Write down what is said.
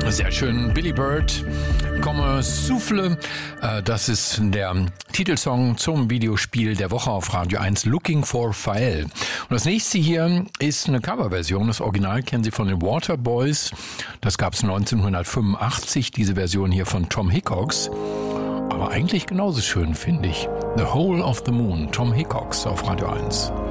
Sehr schön. Billy Bird, Comme Souffle. Das ist der Titelsong zum Videospiel der Woche auf Radio 1, Looking for Fael. Und das nächste hier ist eine Coverversion. Das Original kennen Sie von den Waterboys. Das gab es 1985, diese Version hier von Tom Hickox. Aber eigentlich genauso schön, finde ich. The Whole of the Moon, Tom Hickox auf Radio 1.